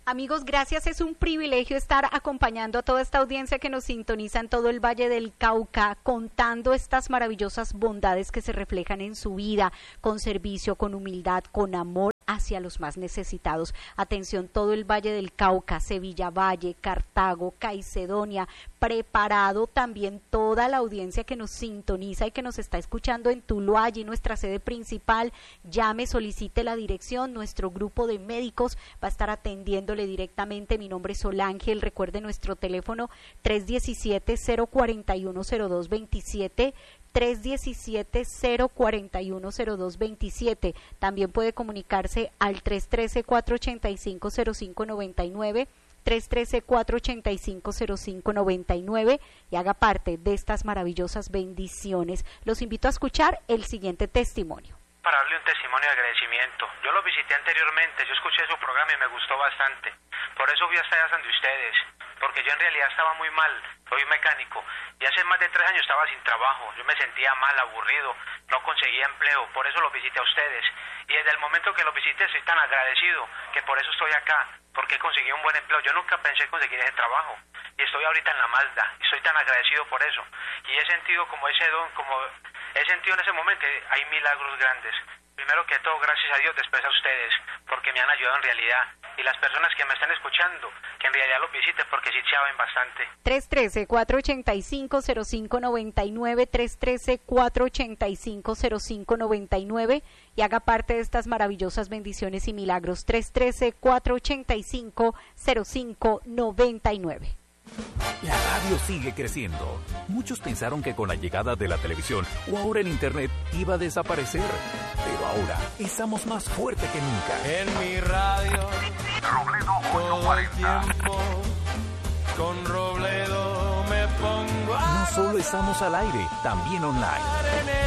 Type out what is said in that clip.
Amigos, gracias. Es un privilegio estar acompañando a toda esta audiencia que nos sintoniza en todo el Valle del Cauca, contando estas maravillosas bondades que se reflejan en su vida, con servicio, con humildad, con amor hacia los más necesitados. Atención, todo el Valle del Cauca, Sevilla Valle, Cartago, Caicedonia, preparado también toda la audiencia que nos sintoniza y que nos está escuchando en Tuluá, allí nuestra sede principal. Llame, solicite la dirección, nuestro grupo de médicos va a estar atendiéndole directamente. Mi nombre es Solángel, recuerde nuestro teléfono 317-041-0227, 317-041-0227. También puede comunicarse al 313-485-0599, 313-485-0599 y haga parte de estas maravillosas bendiciones. Los invito a escuchar el siguiente testimonio. Para darle un testimonio de agradecimiento. Yo lo visité anteriormente, yo escuché su programa y me gustó bastante. Por eso fui hasta allá donde ustedes, porque yo en realidad estaba muy mal, soy mecánico, y hace más de 3 años estaba sin trabajo, yo me sentía mal, aburrido, no conseguía empleo, por eso lo visité a ustedes. Y desde el momento que lo visité estoy tan agradecido que por eso estoy acá, porque conseguí un buen empleo. Yo nunca pensé conseguir ese trabajo, y estoy ahorita en la Mazda, y estoy tan agradecido por eso. Y he sentido como ese don, como he sentido en ese momento que hay milagros grandes. Primero que todo, gracias a Dios, después a ustedes, porque me han ayudado en realidad. Y las personas que me están escuchando, que en realidad los visiten, porque sí saben bastante. 313-485-0599, 313-485-0599 y haga parte de estas maravillosas bendiciones y milagros. 313-485-0599. La radio sigue creciendo. Muchos pensaron que con la llegada de la televisión o ahora el internet iba a desaparecer. Pero ahora estamos más fuerte que nunca. En mi radio, Robledo todo el tiempo, con Robledo me pongo a No solo estamos al aire, también online.